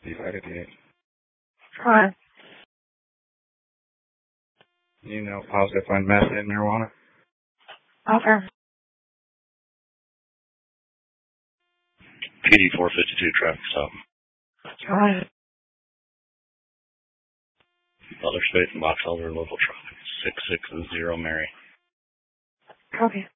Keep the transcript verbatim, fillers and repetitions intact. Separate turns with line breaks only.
Divided eight.
Hi.
You know, positive on meth and marijuana.
Okay.
P D four fifty-two traffic stop.
Hi.
Butler Space and Box Elder local traffic. six six zero Mary.
Copy.